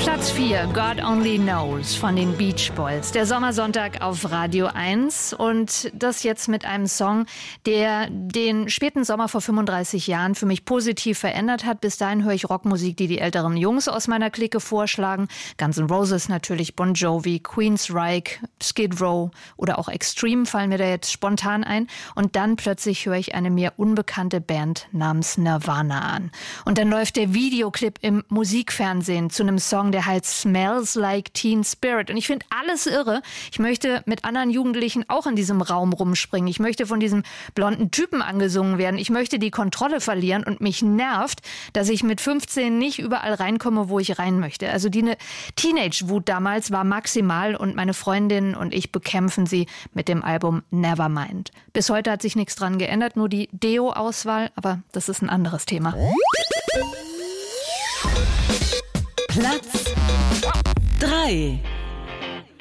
Platz 4, God Only Knows von den Beach Boys. Der Sommersonntag auf Radio 1 und das jetzt mit einem Song, der den späten Sommer vor 35 Jahren für mich positiv verändert hat. Bis dahin höre ich Rockmusik, die die älteren Jungs aus meiner Clique vorschlagen. Guns N' Roses natürlich, Bon Jovi, Queensryche, Skid Row oder auch Extreme fallen mir da jetzt spontan ein. Und dann plötzlich höre ich eine mir unbekannte Band namens Nirvana an. Und dann läuft der Videoclip im Musikfernsehen zu einem Song, der heißt Smells Like Teen Spirit. Und ich finde alles irre. Ich möchte mit anderen Jugendlichen auch in diesem Raum rumspringen. Ich möchte von diesem blonden Typen angesungen werden. Ich möchte die Kontrolle verlieren und mich nervt, dass ich mit 15 nicht überall reinkomme, wo ich rein möchte. Also die Teenage-Wut damals war maximal und meine Freundin und ich bekämpfen sie mit dem Album Nevermind. Bis heute hat sich nichts dran geändert, nur die Deo-Auswahl, aber das ist ein anderes Thema. Platz 3.